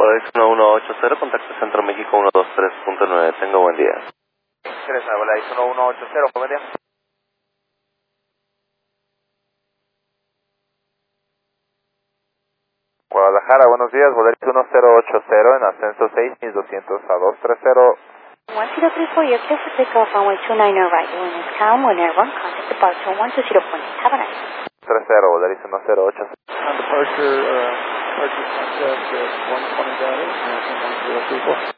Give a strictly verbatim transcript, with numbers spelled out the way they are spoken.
Volaris uno uno ocho cero, contacto Centro México uno dos tres punto nueve. Tengo buen día. Teresa, Volaris uno uno ocho cero, buen día. Guadalajara, buenos días, Volaris uno cero ocho cero en ascenso seis mil doscientos a dos tres cero. one zero three four, you're clear for takeoff, runway two nine zero right, wind is calm, when air one, contact departure one two zero point eight, have a nice day. tres cero, Volaris uno cero ocho cero. On departure, uh, departure contact uh, one twenty data, one zero three four.